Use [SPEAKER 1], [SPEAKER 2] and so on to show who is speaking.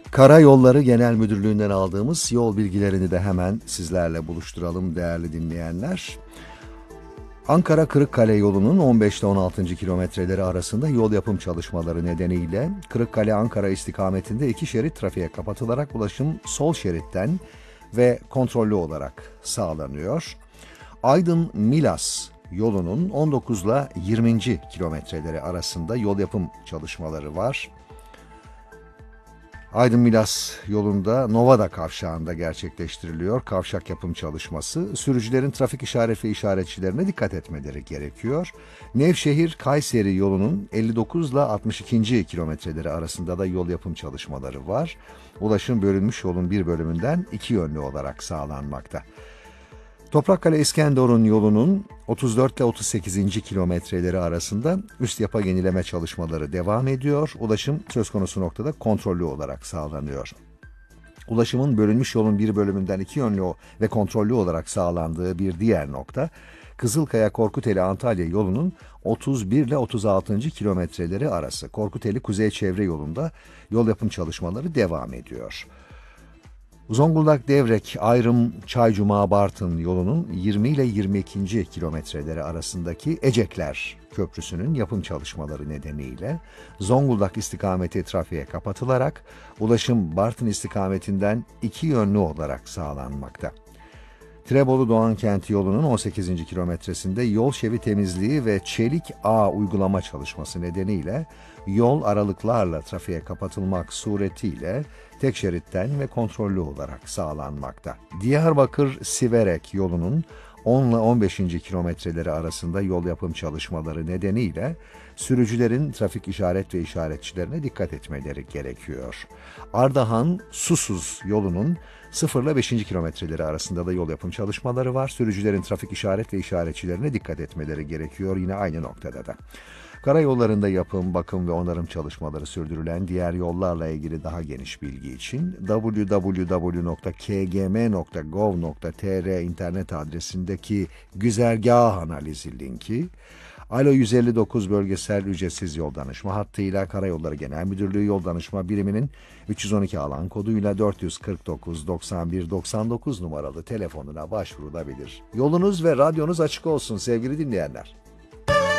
[SPEAKER 1] Karayolları Genel Müdürlüğü'nden aldığımız yol bilgilerini de hemen sizlerle buluşturalım değerli dinleyenler. Ankara-Kırıkkale yolunun 15 ile 16. kilometreleri arasında yol yapım çalışmaları nedeniyle Kırıkkale-Ankara istikametinde 2 şerit trafiğe kapatılarak ulaşım sol şeritten ve kontrollü olarak sağlanıyor. Aydın-Milas yolunun 19 ile 20. kilometreleri arasında yol yapım çalışmaları var. Aydın-Milas yolunda Novada kavşağında gerçekleştiriliyor kavşak yapım çalışması. Sürücülerin trafik işaret ve işaretçilerine dikkat etmeleri gerekiyor. Nevşehir-Kayseri yolunun 59 ile 62. kilometreleri arasında da yol yapım çalışmaları var. Ulaşım bölünmüş yolun bir bölümünden iki yönlü olarak sağlanmakta. Toprakkale-İskenderun yolunun 34 ile 38. kilometreleri arasında üst yapı yenileme çalışmaları devam ediyor. Ulaşım söz konusu noktada kontrollü olarak sağlanıyor. Ulaşımın bölünmüş yolun bir bölümünden iki yönlü ve kontrollü olarak sağlandığı bir diğer nokta, Kızılkaya-Korkuteli-Antalya yolunun 31 ile 36. kilometreleri arası. Korkuteli-Kuzey Çevre yolunda yol yapım çalışmaları devam ediyor. Zonguldak-Devrek, Ayrım-Çaycuma-Bartın yolunun 20 ile 22. kilometreleri arasındaki Ecekler Köprüsü'nün yapım çalışmaları nedeniyle Zonguldak istikameti trafiğe kapatılarak ulaşım Bartın istikametinden iki yönlü olarak sağlanmakta. Tirebolu-Doğankent yolunun 18. kilometresinde yol şevi temizliği ve çelik ağ uygulama çalışması nedeniyle yol aralıklarla trafiğe kapatılmak suretiyle tek şeritten ve kontrollü olarak sağlanmakta. Diyarbakır-Siverek yolunun 10 ile 15. kilometreleri arasında yol yapım çalışmaları nedeniyle sürücülerin trafik işaret ve işaretçilerine dikkat etmeleri gerekiyor. Ardahan-Susuz yolunun 0 ile 5. kilometreleri arasında da yol yapım çalışmaları var. Sürücülerin trafik işaret ve işaretçilerine dikkat etmeleri gerekiyor yine aynı noktada da. Karayollarında yapım, bakım ve onarım çalışmaları sürdürülen diğer yollarla ilgili daha geniş bilgi için www.kgm.gov.tr internet adresindeki güzergah analizi linki, Alo 159 bölgesel ücretsiz yol danışma hattıyla Karayolları Genel Müdürlüğü Yol Danışma Biriminin 312 alan koduyla 449 91 99 numaralı telefonuna başvurulabilir. Yolunuz ve radyonuz açık olsun sevgili dinleyenler.